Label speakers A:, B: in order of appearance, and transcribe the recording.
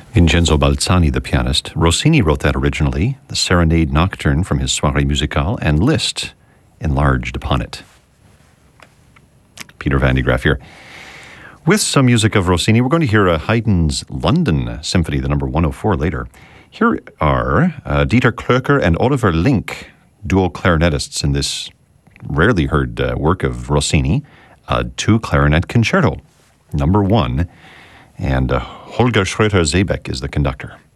A: Vincenzo Balzani, the pianist. Rossini wrote that originally, the Serenade Nocturne from his Soirée Musicale, and Liszt enlarged upon it. Peter Van de Graaff here. With some music of Rossini, we're going to hear Haydn's London Symphony, the number 104, later. Here are Dieter Klöcker and Oliver Link, dual clarinetists in this rarely heard work of Rossini, two clarinet concerto, number 1, and Holger Schröter-Seebeck is the conductor.